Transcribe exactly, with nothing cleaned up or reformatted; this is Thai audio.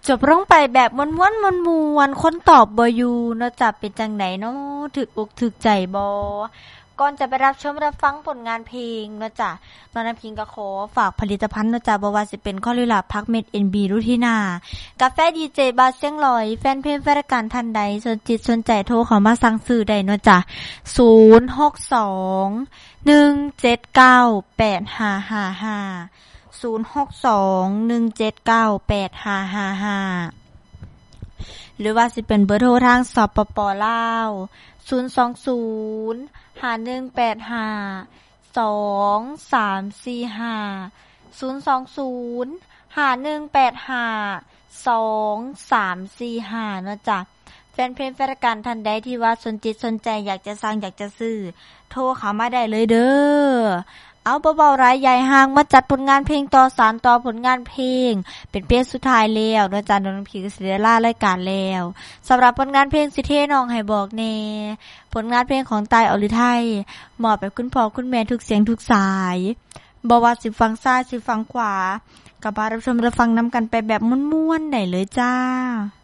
จบลงไปแบบม้วนๆมวนๆคนตอบบ่อยู่เนาะจ้ะเป็นจังไดเนาะถึกอกถึกใจบ่ก่อนจะไปรับชมรับฟังผลงานเพลงเนาะจ้ะน้องน้ำพิงก็ขอฝากผลิตภัณฑ์เนาะจ้ะบ่ว่าสิเป็นคอลิลาพักเม็ด เอ็น บี รูทีนากาแฟดีเจบาเสียงลอยแฟนเพลงแฟนรายการท่านใดสนจิตสนใจโทรเข้ามาสั่งซื้อได้เนาะจ้ะศูนย์ หก สอง หนึ่ง เจ็ด เก้า แปด ห้า ห้า ห้า ศูนย์ หก สอง หนึ่ง เจ็ด เก้า แปด ห้า ห้า ห้าหรือว่าสิเป็นเบอร์โทรทางสปป.ลาวศูนย์ สอง ศูนย์ ห้า หนึ่ง แปด ห้า สอง สาม สี่ ห้า ศูนย์ สอง ศูนย์ ห้า หนึ่ง แปด ห้า สอง สาม สี่ ห้าเนาะจ้ะแฟนเพลงแฟนรายการท่านใดที่ว่าสนจิตสนใจอยากจะสั่งอยากจะซื้อโทรเข้ามาได้เลยเด้อเอาเบาๆรายใหญ่ห่างมาจัดผลงานเพลงต่อสารต่อผลงานเพลงเป็นเพลงสุดท้ายแล้วเนาะจ้ะน้องพีก็สิได้ลารายการแล้วสำหรับผลงานเพลงสิเทน้องให้บอกแน่ผลงานเพลงของตายอรไทยมอบให้คุณพ่อคุณแม่ทุกเสียงทุกสายบ่ว่าสิฟังซ้ายสิฟังขวาก็มารับชมรับฟังนำกันไปแบบม่วนๆได้เลยจ้า